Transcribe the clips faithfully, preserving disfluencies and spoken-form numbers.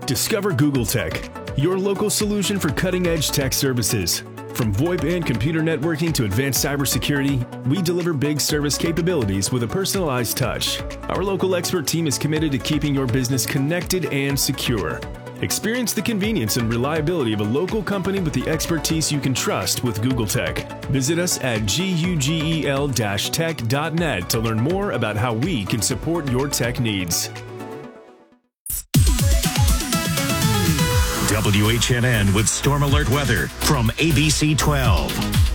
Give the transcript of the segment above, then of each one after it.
Discover Google Tech, your local solution for cutting-edge tech services. From VoIP and computer networking to advanced cybersecurity, we deliver big service capabilities with a personalized touch. Our local expert team is committed to keeping your business connected and secure. Experience the convenience and reliability of a local company with the expertise you can trust with Google Tech. Visit us at gugel dash tech dot net to learn more about how we can support your tech needs. W H N N with Storm Alert Weather from A B C twelve.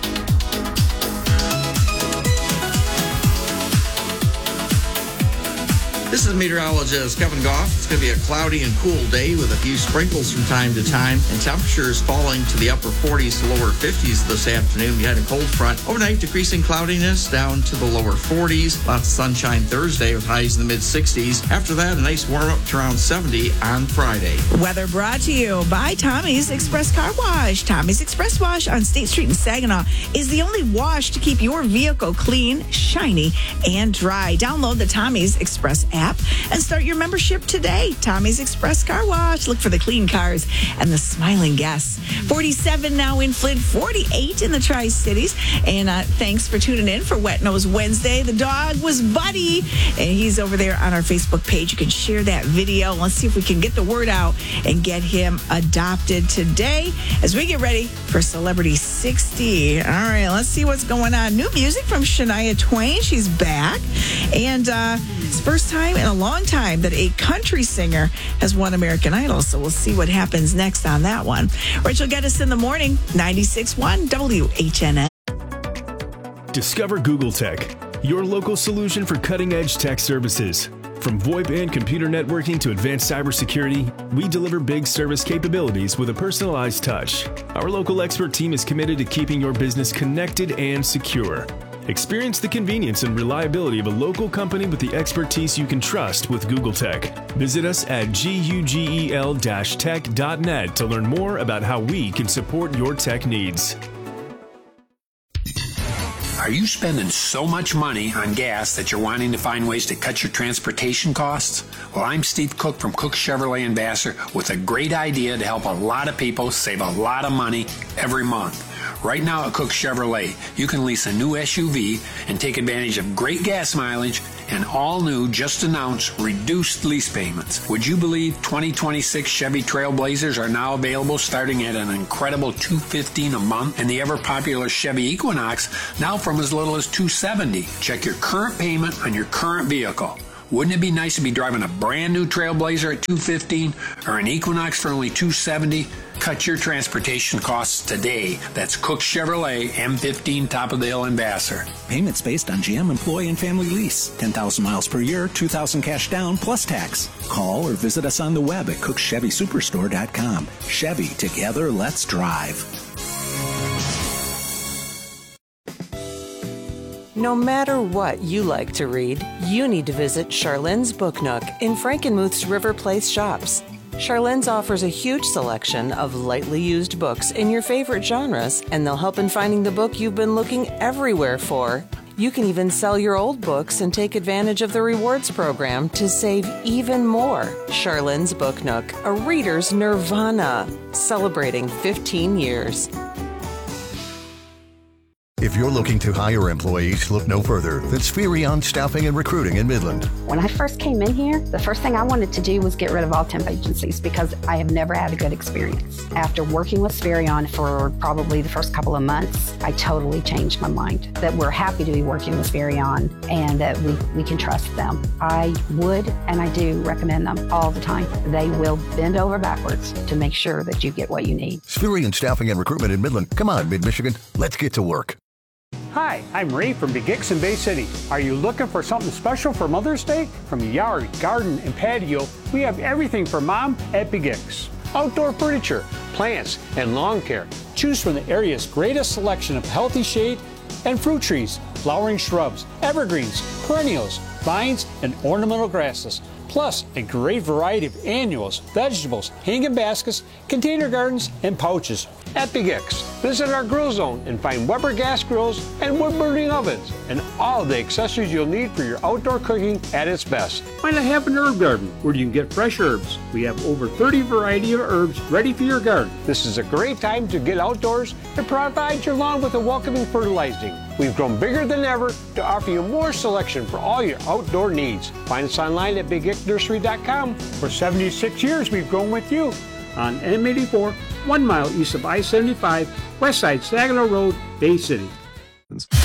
This is meteorologist Kevin Goff. It's going to be a cloudy and cool day with a few sprinkles from time to time, and temperatures falling to the upper forties to lower fifties this afternoon. We had a cold front. Overnight, decreasing cloudiness down to the lower forties. Lots of sunshine Thursday with highs in the mid-sixties. After that, a nice warm-up to around seventy on Friday. Weather brought to you by Tommy's Express Car Wash. Tommy's Express Wash on State Street in Saginaw is the only wash to keep your vehicle clean, shiny, and dry. Download the Tommy's Express app and start your membership today. Tommy's Express Car Wash. Look for the clean cars and the smiling guests. forty-seven now in Flint, forty-eight in the Tri-Cities. And uh, thanks for tuning in for Wet Nose Wednesday. The dog was Buddy, and he's over there on our Facebook page. You can share that video. Let's see if we can get the word out and get him adopted today as we get ready for Celebrity sixty. All right, let's see what's going on. New music from Shania Twain. She's back. And uh, it's the first time in a long time that a country singer has won American Idol. So we'll see what happens next on that one. Rachel Geddes in the morning, ninety-six point one W H N N. Discover Google Tech, your local solution for cutting-edge tech services. From VoIP and computer networking to advanced cybersecurity, we deliver big service capabilities with a personalized touch. Our local expert team is committed to keeping your business connected and secure. Experience the convenience and reliability of a local company with the expertise you can trust with Google Tech. Visit us at gugel dash tech dot net to learn more about how we can support your tech needs. Are you spending so much money on gas that you're wanting to find ways to cut your transportation costs? Well, I'm Steve Cook from Cook Chevrolet in Vassar with a great idea to help a lot of people save a lot of money every month. Right now at Cook Chevrolet, you can lease a new S U V and take advantage of great gas mileage and all new, just announced, reduced lease payments. Would you believe twenty twenty-six Chevy Trailblazers are now available starting at an incredible two hundred fifteen dollars a month, and the ever-popular Chevy Equinox now from as little as two hundred seventy dollars. Check your current payment on your current vehicle. Wouldn't it be nice to be driving a brand new Trailblazer at two hundred fifteen dollars or an Equinox for only two hundred seventy dollars? Cut your transportation costs today. That's Cook Chevrolet, M fifteen, top of the hill in Vassar. Payments based on G M employee and family lease. ten thousand miles per year, two thousand cash down plus tax. Call or visit us on the web at cook chevy superstore dot com. Chevy, together, let's drive. No matter what you like to read, you need to visit Charlene's Book Nook in Frankenmuth's River Place shops. Charlene's offers a huge selection of lightly used books in your favorite genres, and they'll help in finding the book you've been looking everywhere for. You can even sell your old books and take advantage of the rewards program to save even more. Charlene's Book Nook, a reader's nirvana, celebrating fifteen years. If you're looking to hire employees, look no further than Spherion Staffing and Recruiting in Midland. When I first came in here, the first thing I wanted to do was get rid of all temp agencies because I have never had a good experience. After working with Spherion for probably the first couple of months, I totally changed my mind that we're happy to be working with Spherion and that we, we can trust them. I would and I do recommend them all the time. They will bend over backwards to make sure that you get what you need. Spherion Staffing and Recruitment in Midland. Come on, Mid-Michigan. Let's get to work. Hi, I'm Ray from Begix in Bay City. Are you looking for something special for Mother's Day? From yard, garden, and patio, we have everything for Mom at Begix. Outdoor furniture, plants, and lawn care. Choose from the area's greatest selection of healthy shade and fruit trees, flowering shrubs, evergreens, perennials, vines, and ornamental grasses. Plus, a great variety of annuals, vegetables, hanging baskets, container gardens, and pouches. At Begix, visit our grill zone and find Weber gas grills and wood-burning ovens, and all the accessories you'll need for your outdoor cooking at its best. Why not have an herb garden where you can get fresh herbs? We have over thirty variety of herbs ready for your garden. This is a great time to get outdoors and provide your lawn with a welcoming fertilizing. We've grown bigger than ever to offer you more selection for all your outdoor needs. Find us online at big ick nursery dot com. For seventy-six years, we've grown with you on M eighty-four, one mile east of I seventy-five, west side Saginaw Road, Bay City.